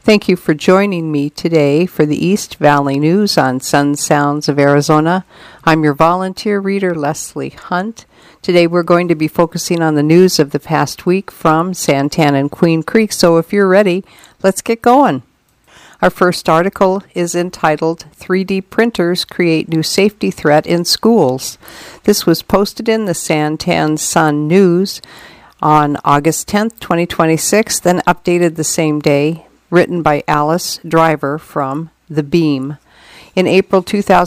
Thank you for joining me today for the East Valley News on Sun Sounds of Arizona. I'm your volunteer reader, Leslie Hunt. Today we're going to be focusing on the news of the past week from Santana and Queen Creek, so if you're ready, let's get going. Our first article is entitled 3D Printers Create New Safety Threat in Schools. This was posted in the Santan Sun News on August 10th, 2026, then updated the same day, written by Alice Driver from The Beam. In April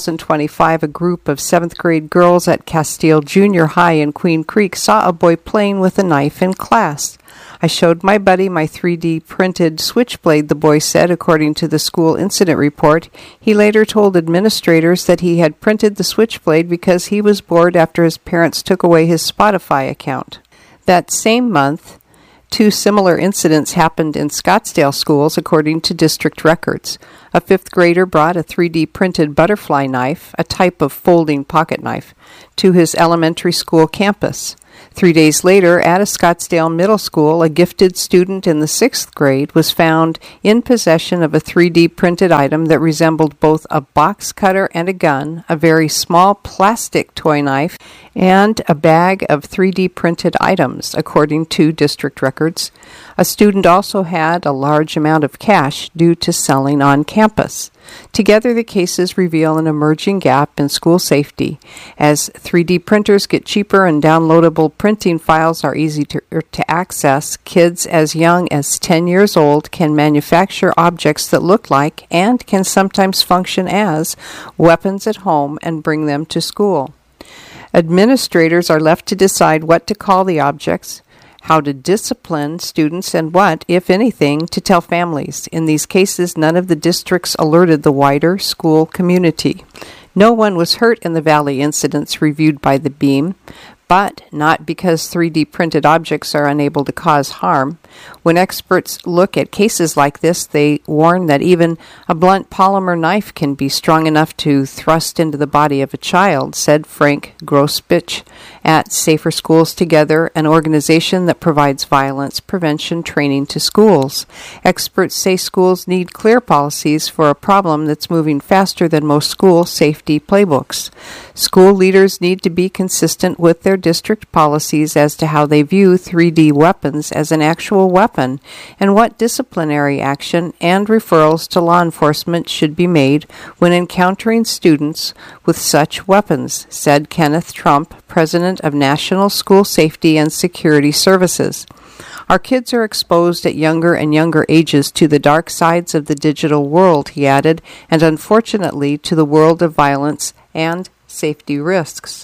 2025, a group of 7th grade girls at Castile Junior High in Queen Creek saw a boy playing with a knife in class. I showed my buddy my 3D printed switchblade, the boy said, according to the school incident report. He later told administrators that he had printed the switchblade because he was bored after his parents took away his Spotify account. That same month, 2 similar incidents happened in Scottsdale schools, according to district records. A 5th grader brought a 3D printed butterfly knife, a type of folding pocket knife, to his elementary school campus. 3 days later, at a Scottsdale middle school, a gifted student in the 6th grade was found in possession of a 3D printed item that resembled both a box cutter and a gun, a very small plastic toy knife, and a bag of 3D printed items, according to district records. A student also had a large amount of cash due to selling on campus. Together, the cases reveal an emerging gap in school safety. As 3D printers get cheaper and downloadable printing files are easy to access, kids as young as 10 years old can manufacture objects that look like and can sometimes function as weapons at home and bring them to school. Administrators are left to decide what to call the objects, how to discipline students, and what, if anything, to tell families. In these cases, none of the districts alerted the wider school community. No one was hurt in the Valley incidents reviewed by the Beam, but not because 3D printed objects are unable to cause harm. When experts look at cases like this, they warn that even a blunt polymer knife can be strong enough to thrust into the body of a child, said Frank Grossbich at Safer Schools Together, an organization that provides violence prevention training to schools. Experts say schools need clear policies for a problem that's moving faster than most school safety playbooks. School leaders need to be consistent with their district policies as to how they view 3D weapons as an actual weapon and what disciplinary action and referrals to law enforcement should be made when encountering students with such weapons, said Kenneth Trump, president of National School Safety and Security Services. Our kids are exposed at younger and younger ages to the dark sides of the digital world, he added, and unfortunately to the world of violence and safety risks.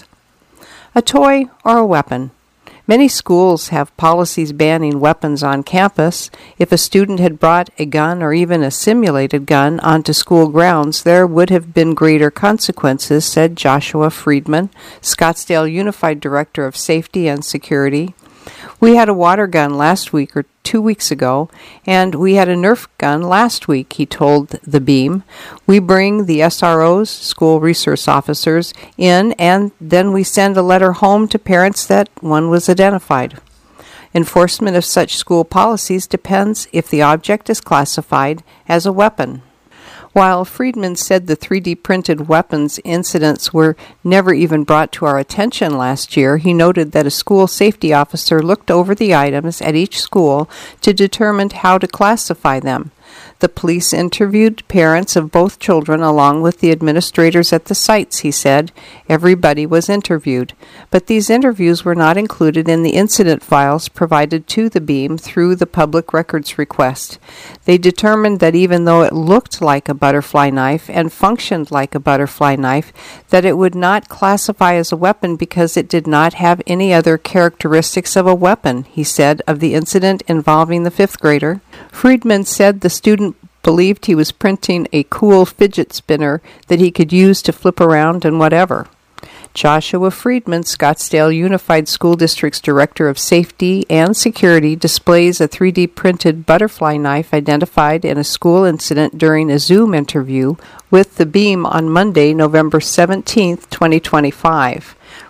A toy or a weapon. Many schools have policies banning weapons on campus. If a student had brought a gun or even a simulated gun onto school grounds, there would have been greater consequences, said Joshua Friedman, Scottsdale Unified Director of Safety and Security. We had a water gun last week or 2 weeks ago, and we had a Nerf gun last week, he told The Beam. We bring the SROs, school resource officers, in, and then we send a letter home to parents that one was identified. Enforcement of such school policies depends if the object is classified as a weapon. While Friedman said the 3D printed weapons incidents were never even brought to our attention last year, he noted that a school safety officer looked over the items at each school to determine how to classify them. The police interviewed parents of both children along with the administrators at the sites, he said. Everybody was interviewed. But these interviews were not included in the incident files provided to the Beam through the public records request. They determined that even though it looked like a butterfly knife and functioned like a butterfly knife, that it would not classify as a weapon because it did not have any other characteristics of a weapon, he said of the incident involving the 5th grader. Friedman said the student believed he was printing a cool fidget spinner that he could use to flip around and whatever. Joshua Friedman, Scottsdale Unified School District's Director of Safety and Security, displays a 3D printed butterfly knife identified in a school incident during a Zoom interview with The Beam on Monday, November 17, 2025.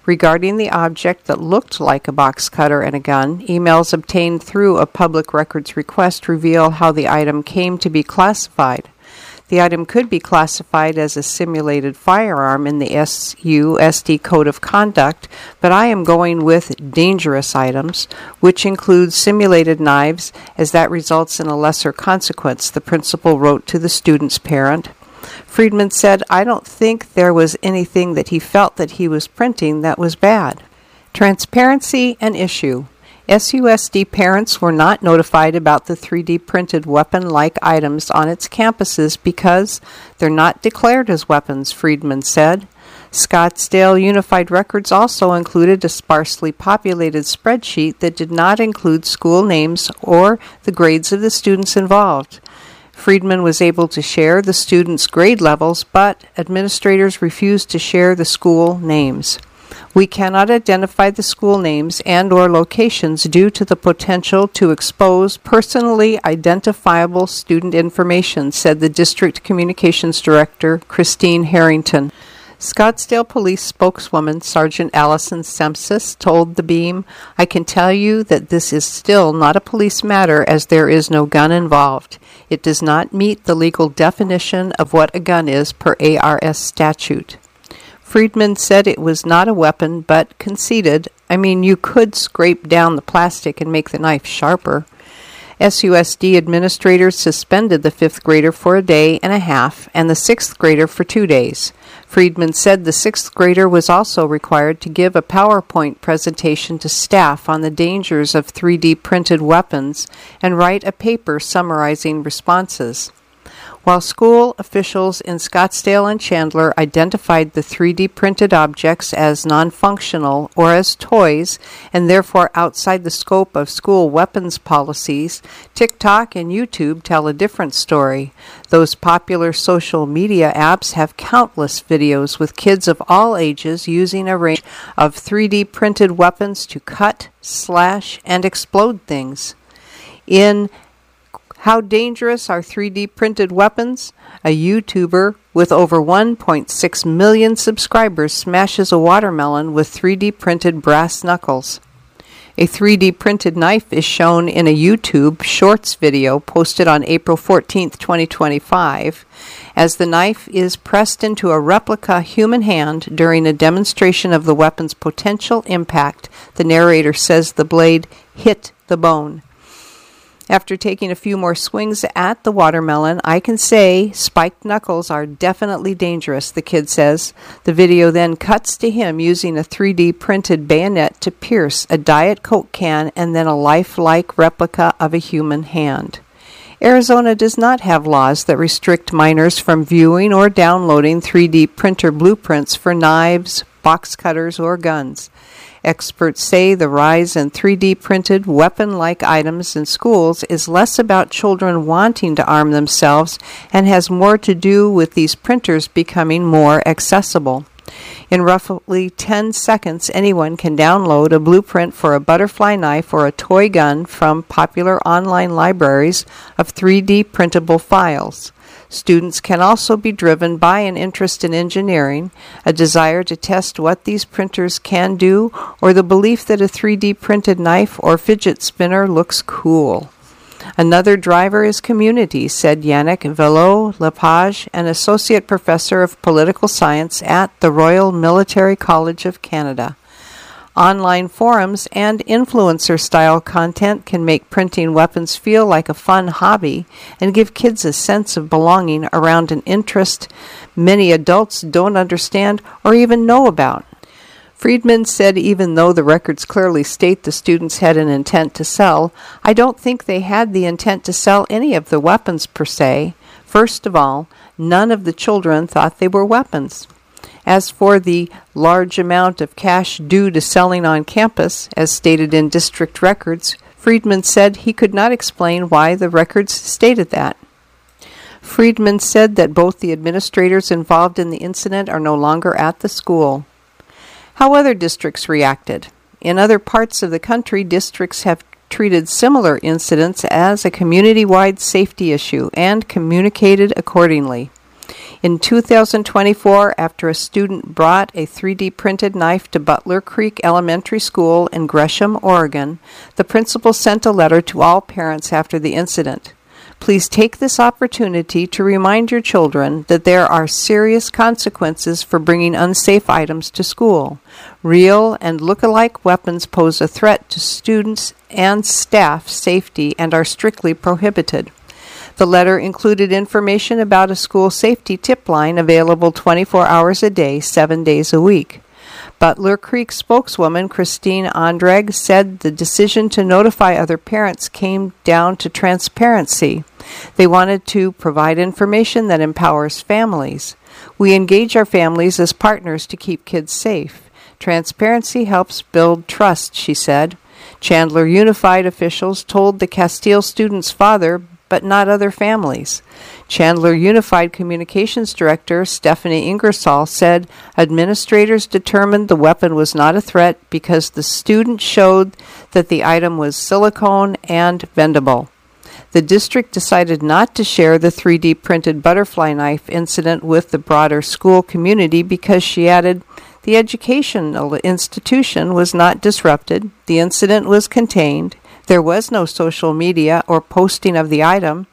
Regarding the object that looked like a box cutter and a gun, emails obtained through a public records request reveal how the item came to be classified. The item could be classified as a simulated firearm in the SUSD Code of Conduct, but I am going with dangerous items, which includes simulated knives, as that results in a lesser consequence, the principal wrote to the student's parent. Friedman said, "I don't think there was anything that he felt that he was printing that was bad." Transparency an issue. SUSD parents were not notified about the 3D printed weapon-like items on its campuses because they're not declared as weapons, Friedman said. Scottsdale Unified Records also included a sparsely populated spreadsheet that did not include school names or the grades of the students involved. Friedman was able to share the students' grade levels, but administrators refused to share the school names. "We cannot identify the school names and or locations due to the potential to expose personally identifiable student information," said the district communications director, Christine Harrington. Scottsdale Police spokeswoman Sergeant Allison Sempsis told The Beam, "I can tell you that this is still not a police matter as there is no gun involved. It does not meet the legal definition of what a gun is per ARS statute." Friedman said it was not a weapon, but conceded, "I mean, you could scrape down the plastic and make the knife sharper." SUSD administrators suspended the 5th grader for a day and a half and the 6th grader for 2 days. Friedman said the 6th grader was also required to give a PowerPoint presentation to staff on the dangers of 3D printed weapons and write a paper summarizing responses. While school officials in Scottsdale and Chandler identified the 3D printed objects as non-functional or as toys and therefore outside the scope of school weapons policies, TikTok and YouTube tell a different story. Those popular social media apps have countless videos with kids of all ages using a range of 3D printed weapons to cut, slash, and explode things. In How Dangerous Are 3D Printed Weapons? A YouTuber with over 1.6 million subscribers smashes a watermelon with 3D printed brass knuckles. A 3D printed knife is shown in a YouTube Shorts video posted on April 14, 2025, as the knife is pressed into a replica human hand during a demonstration of the weapon's potential impact. The narrator says the blade hit the bone. "After taking a few more swings at the watermelon, I can say spiked knuckles are definitely dangerous," the kid says. The video then cuts to him using a 3D printed bayonet to pierce a Diet Coke can and then a lifelike replica of a human hand. Arizona does not have laws that restrict minors from viewing or downloading 3D printer blueprints for knives, box cutters, or guns. Experts say the rise in 3D printed weapon-like items in schools is less about children wanting to arm themselves and has more to do with these printers becoming more accessible. In roughly 10 seconds, anyone can download a blueprint for a butterfly knife or a toy gun from popular online libraries of 3D printable files. Students can also be driven by an interest in engineering, a desire to test what these printers can do, or the belief that a 3D printed knife or fidget spinner looks cool. Another driver is community, said Yannick Villot-Lepage, an associate professor of political science at the Royal Military College of Canada. Online forums and influencer-style content can make printing weapons feel like a fun hobby and give kids a sense of belonging around an interest many adults don't understand or even know about. Friedman said even though the records clearly state the students had an intent to sell, I don't think they had the intent to sell any of the weapons per se. First of all, none of the children thought they were weapons. As for the large amount of cash due to selling on campus, as stated in district records, Friedman said he could not explain why the records stated that. Friedman said that both the administrators involved in the incident are no longer at the school. How other districts reacted. In other parts of the country, districts have treated similar incidents as a community-wide safety issue and communicated accordingly. In 2024, after a student brought a 3D printed knife to Butler Creek Elementary School in Gresham, Oregon, the principal sent a letter to all parents after the incident. Please take this opportunity to remind your children that there are serious consequences for bringing unsafe items to school. Real and look-alike weapons pose a threat to students and staff safety and are strictly prohibited. The letter included information about a school safety tip line available 24 hours a day, 7 days a week. Butler Creek spokeswoman Christine Andrag said the decision to notify other parents came down to transparency. They wanted to provide information that empowers families. We engage our families as partners to keep kids safe. Transparency helps build trust, she said. Chandler Unified officials told the Castile student's father, but not other families. Chandler Unified Communications Director Stephanie Ingersoll said administrators determined the weapon was not a threat because the student showed that the item was silicone and bendable. The district decided not to share the 3D printed butterfly knife incident with the broader school community because, she added, the educational institution was not disrupted, the incident was contained, there was no social media or posting of the item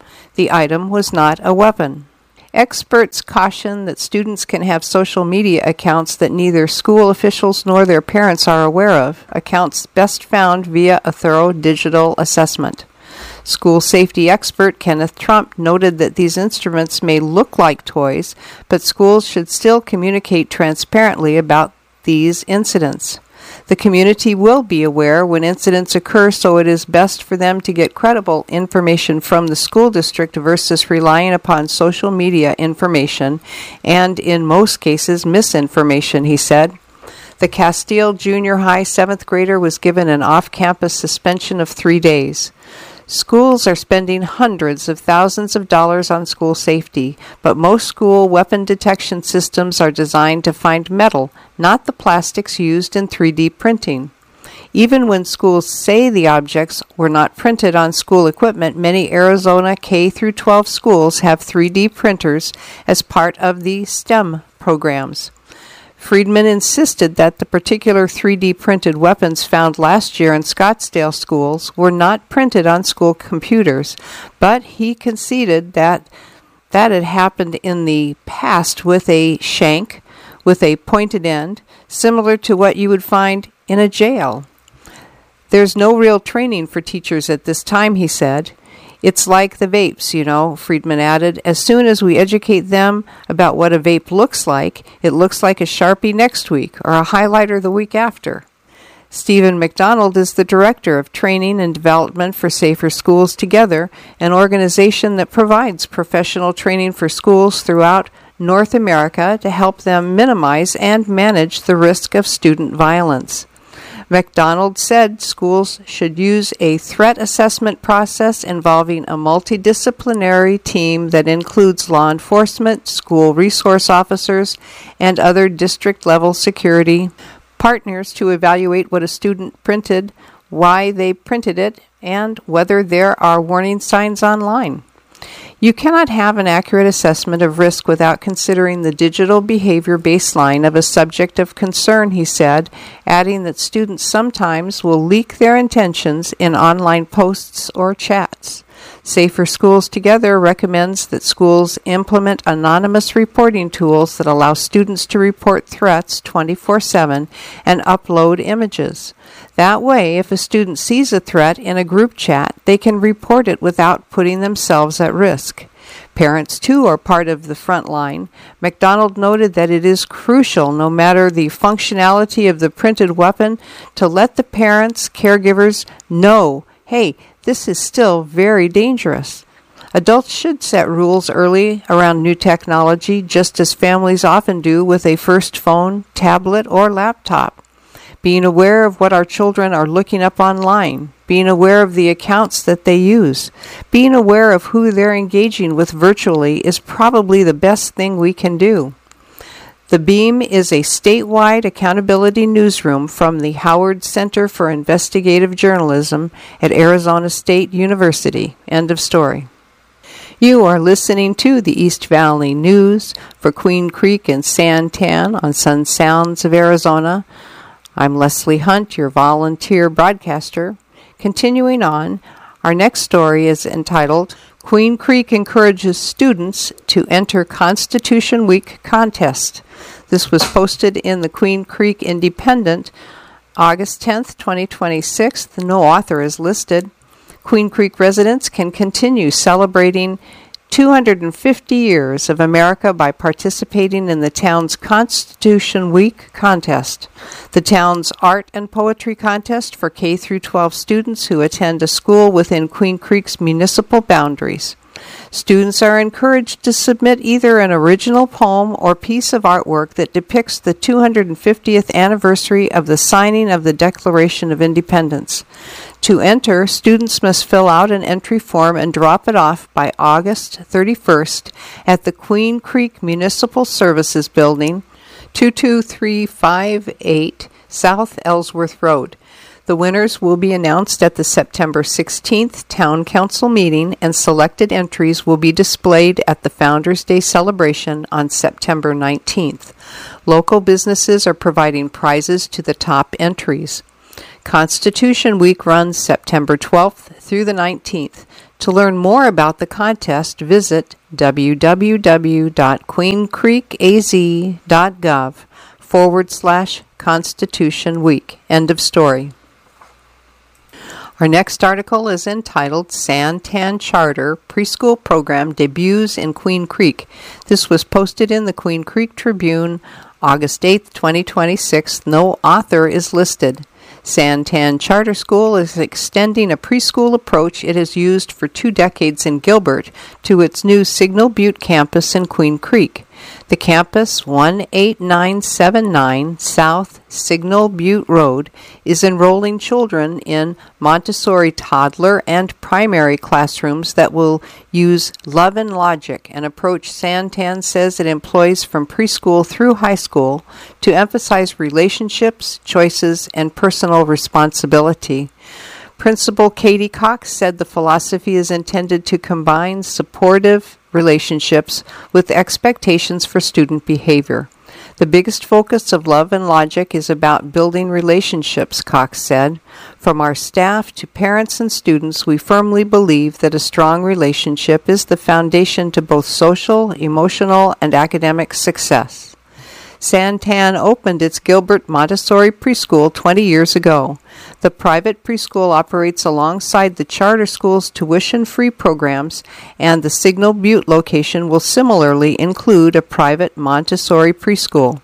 was not a weapon. Experts caution that students can have social media accounts that neither school officials nor their parents are aware of, accounts best found via a thorough digital assessment. School safety expert Kenneth Trump noted that these instruments may look like toys, but schools should still communicate transparently about these incidents. The community will be aware when incidents occur, so it is best for them to get credible information from the school district versus relying upon social media information and, in most cases, misinformation, he said. The Castile Junior High 7th grader was given an off-campus suspension of 3 days. Schools are spending hundreds of thousands of dollars on school safety, but most school weapon detection systems are designed to find metal, not the plastics used in 3D printing. Even when schools say the objects were not printed on school equipment, many Arizona K-12 schools have 3D printers as part of the STEM programs. Friedman insisted that the particular 3D printed weapons found last year in Scottsdale schools were not printed on school computers, but he conceded that had happened in the past with a shank, with a pointed end, similar to what you would find in a jail. There's no real training for teachers at this time, he said. It's like the vapes, Friedman added. As soon as we educate them about what a vape looks like, it looks like a Sharpie next week or a highlighter the week after. Stephen McDonald is the Director of Training and Development for Safer Schools Together, an organization that provides professional training for schools throughout North America to help them minimize and manage the risk of student violence. McDonald said schools should use a threat assessment process involving a multidisciplinary team that includes law enforcement, school resource officers, and other district-level security partners to evaluate what a student printed, why they printed it, and whether there are warning signs online. You cannot have an accurate assessment of risk without considering the digital behavior baseline of a subject of concern, he said, adding that students sometimes will leak their intentions in online posts or chats. Safer Schools Together recommends that schools implement anonymous reporting tools that allow students to report threats 24/7 and upload images. That way, if a student sees a threat in a group chat, they can report it without putting themselves at risk. Parents, too, are part of the front line. McDonald noted that it is crucial, no matter the functionality of the printed weapon, to let the parents, caregivers know, hey, this is still very dangerous. Adults should set rules early around new technology, just as families often do with a first phone, tablet, or laptop. Being aware of what our children are looking up online, being aware of the accounts that they use, being aware of who they're engaging with virtually is probably the best thing we can do. The Beam is a statewide accountability newsroom from the Howard Center for Investigative Journalism at Arizona State University. End of story. You are listening to the East Valley News for Queen Creek and Santan on Sun Sounds of Arizona. I'm Leslie Hunt, your volunteer broadcaster. Continuing on, our next story is entitled, Queen Creek Encourages Students to Enter Constitution Week Contest. This was posted in the Queen Creek Independent, August 10th, 2026. No author is listed. Queen Creek residents can continue celebrating 250 years of America by participating in the town's Constitution Week contest. The town's art and poetry contest for K-12 students who attend a school within Queen Creek's municipal boundaries. Students are encouraged to submit either an original poem or piece of artwork that depicts the 250th anniversary of the signing of the Declaration of Independence. To enter, students must fill out an entry form and drop it off by August 31st at the Queen Creek Municipal Services Building, 22358 South Ellsworth Road. The winners will be announced at the September 16th Town Council meeting, and selected entries will be displayed at the Founders' Day celebration on September 19th. Local businesses are providing prizes to the top entries. Constitution Week runs September 12th through the 19th. To learn more about the contest, visit www.queencreekaz.gov/Constitution Week. End of story. Our next article is entitled Santan Charter Preschool Program Debuts in Queen Creek. This was posted in the Queen Creek Tribune, August 8th, 2026. No author is listed. Santan Charter School is extending a preschool approach it has used for 2 decades in Gilbert to its new Signal Butte campus in Queen Creek. The campus, 18979 South Signal Butte Road, is enrolling children in Montessori toddler and primary classrooms that will use Love and Logic, an approach Santan says it employs from preschool through high school to emphasize relationships, choices, and personal responsibility. Principal Katie Cox said the philosophy is intended to combine supportive relationships with expectations for student behavior. The biggest focus of Love and Logic is about building relationships, Cox said. From our staff to parents and students, we firmly believe that a strong relationship is the foundation to both social, emotional, and academic success. Santan opened its Gilbert Montessori preschool 20 years ago. The private preschool operates alongside the charter school's tuition-free programs, and the Signal Butte location will similarly include a private Montessori preschool.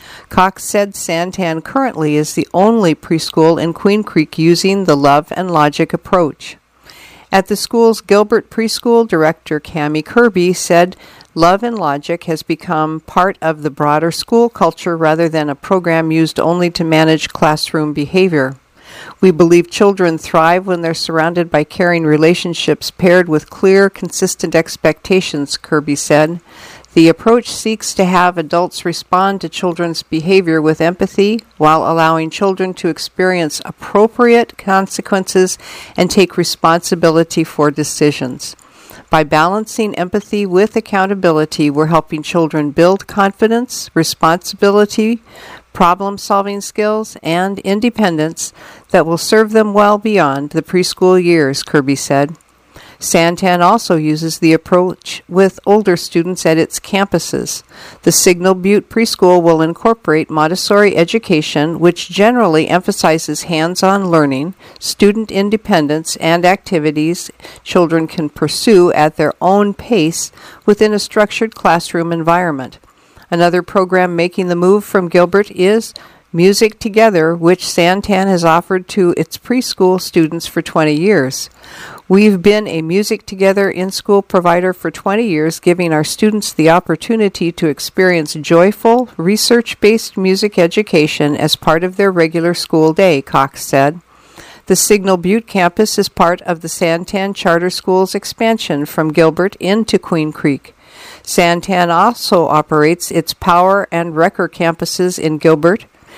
Cox said Santan currently is the only preschool in Queen Creek using the Love and Logic approach. At the school's Gilbert preschool, Director Cammie Kirby said Love and Logic has become part of the broader school culture rather than a program used only to manage classroom behavior. We believe children thrive when they're surrounded by caring relationships paired with clear, consistent expectations, Kirby said. The approach seeks to have adults respond to children's behavior with empathy while allowing children to experience appropriate consequences and take responsibility for decisions. By balancing empathy with accountability, we're helping children build confidence, responsibility, problem-solving skills, and independence that will serve them well beyond the preschool years, Kirby said. Santan also uses the approach with older students at its campuses. The Signal Butte preschool will incorporate Montessori education, which generally emphasizes hands-on learning, student independence, and activities children can pursue at their own pace within a structured classroom environment. Another program making the move from Gilbert is Music Together, which Santan has offered to its preschool students for 20 years. We've been a Music Together in-school provider for 20 years, giving our students the opportunity to experience joyful, research-based music education as part of their regular school day, Cox said. The Signal Butte campus is part of the Santan Charter School's expansion from Gilbert into Queen Creek. Santan also operates its Power and Wrecker campuses in Gilbert,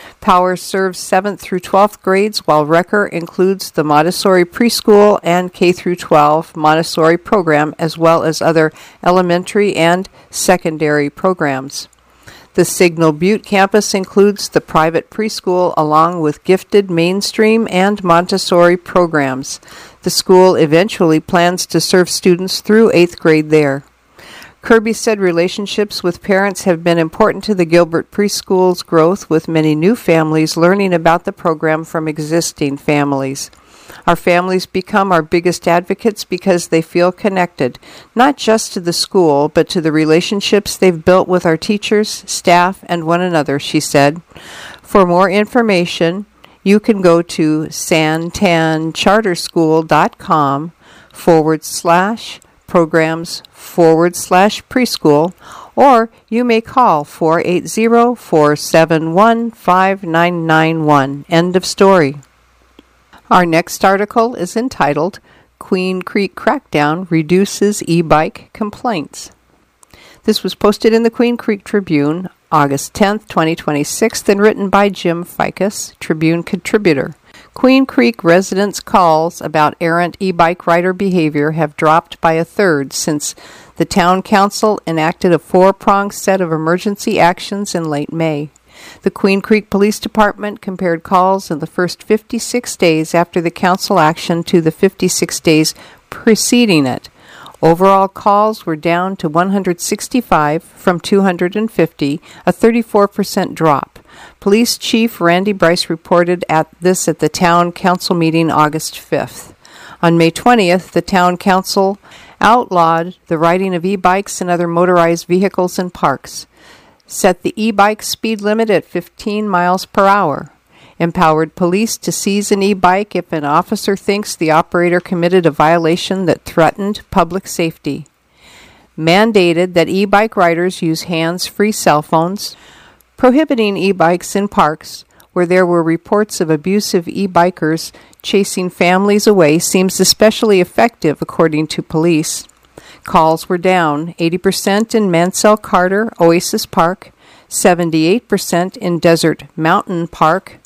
Powers serves 7th through 12th grades, while Recker includes the Montessori preschool and K through 12 Montessori program, as well as other elementary and secondary programs. The Signal Butte campus includes the private preschool along with gifted mainstream and Montessori programs. The school eventually plans to serve students through 8th grade there. Kirby said relationships with parents have been important to the Gilbert preschool's growth, with many new families learning about the program from existing families. Our families become our biggest advocates because they feel connected, not just to the school, but to the relationships they've built with our teachers, staff, and one another, she said. For more information, you can go to santancharterschool.com/programs/preschool, or you may call 480-471-5991. End of story. Our next article is entitled, Queen Creek Crackdown Reduces E-Bike Complaints. This was posted in the Queen Creek Tribune, August 10th, 2026, and written by Jim Ficus, Tribune contributor. Queen Creek residents' calls about errant e-bike rider behavior have dropped by 1/3 since the town council enacted a 4-pronged set of emergency actions in late May. The Queen Creek Police Department compared calls in the first 56 days after the council action to the 56 days preceding it. Overall calls were down to 165 from 250, a 34% drop. Police Chief Randy Bryce reported at the town council meeting August 5th. On May 20th, the town council outlawed the riding of e-bikes and other motorized vehicles in parks, set the e-bike speed limit at 15 miles per hour, empowered police to seize an e-bike if an officer thinks the operator committed a violation that threatened public safety, mandated that e-bike riders use hands-free cell phones, prohibiting e-bikes in parks where there were reports of abusive e-bikers chasing families away seems especially effective, according to police. Calls were down 80% in Mansell Carter Oasis Park, 78% in Desert Mountain Park,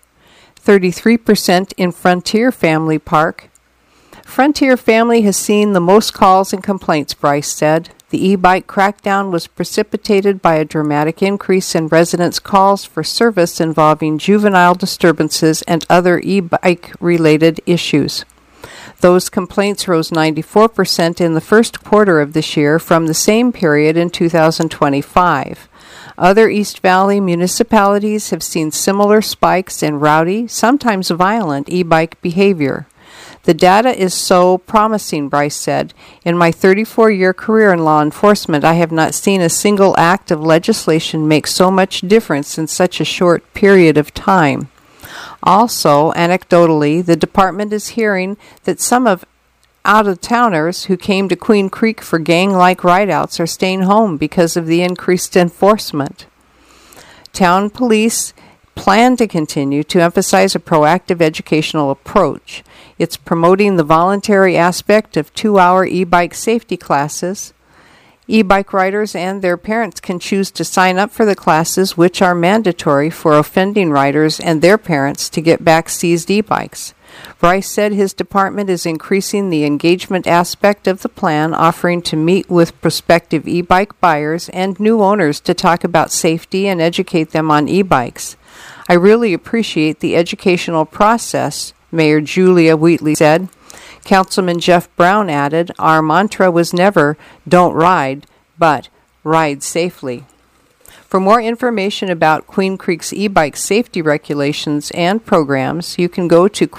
33% in Frontier Family Park. Frontier Family has seen the most calls and complaints, Bryce said. The e-bike crackdown was precipitated by a dramatic increase in residents' calls for service involving juvenile disturbances and other e-bike-related issues. Those complaints rose 94% in the first quarter of this year from the same period in 2025. Other East Valley municipalities have seen similar spikes in rowdy, sometimes violent e-bike behavior. The data is so promising, Bryce said. In my 34-year career in law enforcement, I have not seen a single act of legislation make so much difference in such a short period of time. Also, anecdotally, the department is hearing that some of out-of-towners who came to Queen Creek for gang-like rideouts are staying home because of the increased enforcement. Town police plan to continue to emphasize a proactive educational approach. It's promoting the voluntary aspect of 2-hour e-bike safety classes. E-bike riders and their parents can choose to sign up for the classes, which are mandatory for offending riders and their parents to get back seized e-bikes. Bryce said his department is increasing the engagement aspect of the plan, offering to meet with prospective e-bike buyers and new owners to talk about safety and educate them on e-bikes. I really appreciate the educational process, Mayor Julia Wheatley said. Councilman Jeff Brown added, our mantra was never, don't ride, but ride safely. For more information about Queen Creek's e-bike safety regulations and programs, you can go to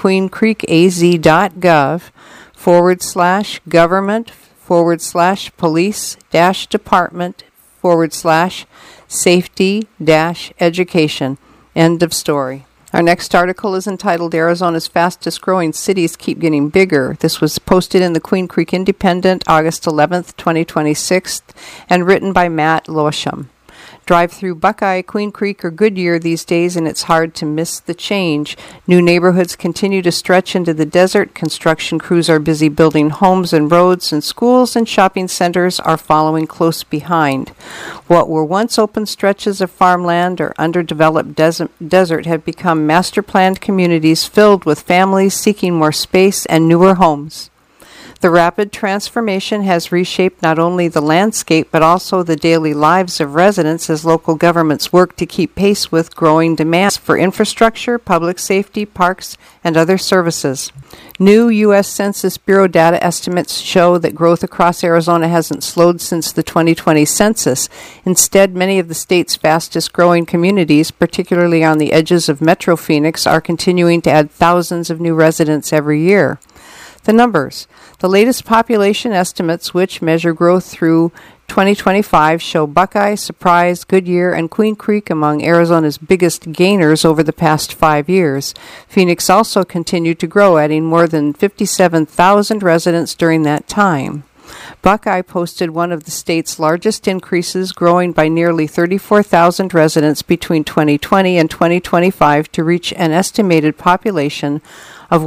queencreek.gov/government/police-department/safety-education. End of story. Our next article is entitled Arizona's Fastest Growing Cities Keep Getting Bigger. This was posted in the Queen Creek Independent, August 11th, 2026, and written by Matt Losham. Drive through Buckeye, Queen Creek, or Goodyear these days, and it's hard to miss the change. New neighborhoods continue to stretch into the desert. Construction crews are busy building homes and roads, and schools and shopping centers are following close behind. What were once open stretches of farmland or underdeveloped desert have become master-planned communities filled with families seeking more space and newer homes. The rapid transformation has reshaped not only the landscape but also the daily lives of residents as local governments work to keep pace with growing demands for infrastructure, public safety, parks, and other services. New U.S. Census Bureau data estimates show that growth across Arizona hasn't slowed since the 2020 census. Instead, many of the state's fastest-growing communities, particularly on the edges of Metro Phoenix, are continuing to add thousands of new residents every year. The numbers. The latest population estimates, which measure growth through 2025, show Buckeye, Surprise, Goodyear, and Queen Creek among Arizona's biggest gainers over the past 5 years. Phoenix also continued to grow, adding more than 57,000 residents during that time. Buckeye posted one of the state's largest increases, growing by nearly 34,000 residents between 2020 and 2025 to reach an estimated population of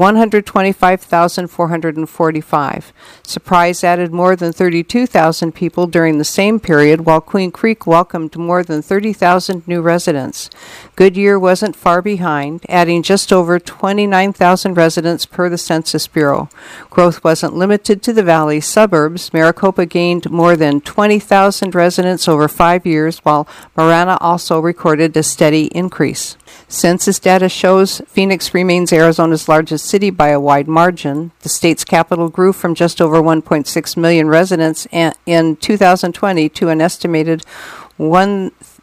125,445. Surprise added more than 32,000 people during the same period, while Queen Creek welcomed more than 30,000 new residents. Goodyear wasn't far behind, adding just over 29,000 residents per the Census Bureau. Growth wasn't limited to the valley suburbs. Maricopa gained more than 20,000 residents over 5 years, while Marana also recorded a steady increase. Census data shows Phoenix remains Arizona's largest city by a wide margin. The state's capital grew from just over 1.6 million residents in 2020 to an estimated